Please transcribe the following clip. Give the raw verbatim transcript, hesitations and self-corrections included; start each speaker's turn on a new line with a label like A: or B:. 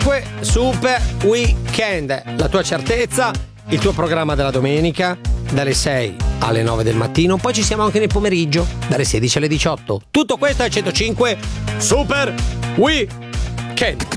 A: centocinque Super Weekend, la tua certezza, il tuo programma della domenica dalle sei alle nove del mattino, poi ci siamo anche nel pomeriggio dalle sedici alle diciotto. Tutto questo è centocinque Super Weekend.